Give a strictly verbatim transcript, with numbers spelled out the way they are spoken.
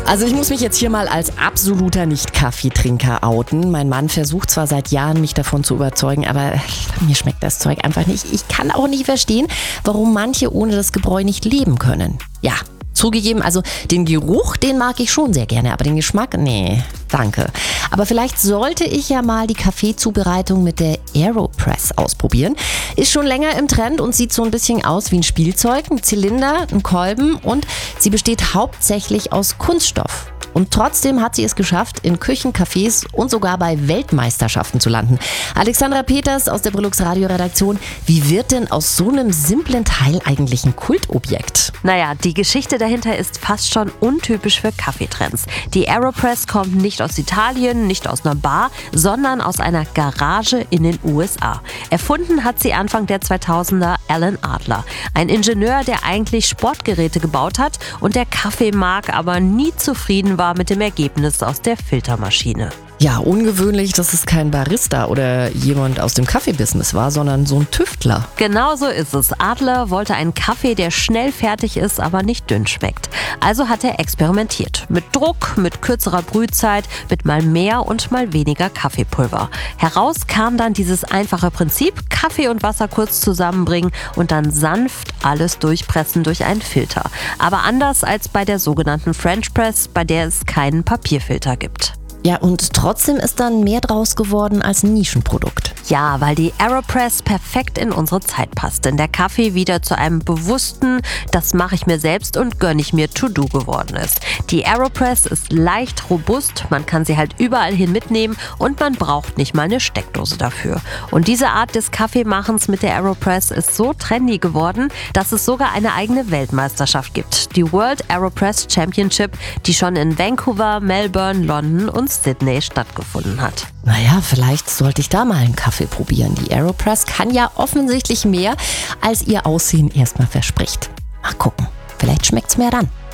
Also ich muss mich jetzt hier mal als absoluter Nicht-Kaffeetrinker outen. Mein Mann versucht zwar seit Jahren, mich davon zu überzeugen, aber mir schmeckt das Zeug einfach nicht. Ich kann auch nicht verstehen, warum manche ohne das Gebräu nicht leben können. Ja, zugegeben, also den Geruch, den mag ich schon sehr gerne, aber den Geschmack, nee, danke. Aber vielleicht sollte ich ja mal die Kaffeezubereitung mit der Aeropress ausprobieren. Ist schon länger im Trend und sieht so ein bisschen aus wie ein Spielzeug, ein Zylinder, ein Kolben und sie besteht hauptsächlich aus Kunststoff. Und trotzdem hat sie es geschafft, in Küchen, Cafés und sogar bei Weltmeisterschaften zu landen. Alexandra Peters aus der Brillux Radio-Redaktion. Wie wird denn aus so einem simplen Teil eigentlich ein Kultobjekt? Naja, die Geschichte dahinter ist fast schon untypisch für Kaffeetrends. Die Aeropress kommt nicht aus Italien, nicht aus einer Bar, sondern aus einer Garage in den U S A. Erfunden hat sie Anfang der zweitausender Alan Adler. Ein Ingenieur, der eigentlich Sportgeräte gebaut hat und der Kaffee mag, aber nie zufrieden war mit dem Ergebnis aus der Filtermaschine. Ja, ungewöhnlich, dass es kein Barista oder jemand aus dem Kaffeebusiness war, sondern so ein Tüftler. Genau so ist es. Adler wollte einen Kaffee, der schnell fertig ist, aber nicht dünn schmeckt. Also hat er experimentiert. Mit Druck, mit kürzerer Brühzeit, mit mal mehr und mal weniger Kaffeepulver. Heraus kam dann dieses einfache Prinzip, Kaffee und Wasser kurz zusammenbringen und dann sanft alles durchpressen durch einen Filter. Aber anders als bei der sogenannten French Press, bei der es keinen Papierfilter gibt. Ja, und trotzdem ist dann mehr draus geworden als ein Nischenprodukt. Ja, weil die Aeropress perfekt in unsere Zeit passt. Denn der Kaffee wieder zu einem bewussten, das mache ich mir selbst und gönne ich mir To-Do geworden ist. Die Aeropress ist leicht robust, man kann sie halt überall hin mitnehmen und man braucht nicht mal eine Steckdose dafür. Und diese Art des Kaffeemachens mit der Aeropress ist so trendy geworden, dass es sogar eine eigene Weltmeisterschaft gibt. Die World Aeropress Championship, die schon in Vancouver, Melbourne, London und Sydney stattgefunden hat. Naja, vielleicht sollte ich da mal einen Kaffee probieren. Die Aeropress kann ja offensichtlich mehr, als ihr Aussehen erstmal verspricht. Mal gucken, vielleicht schmeckt's mir dann.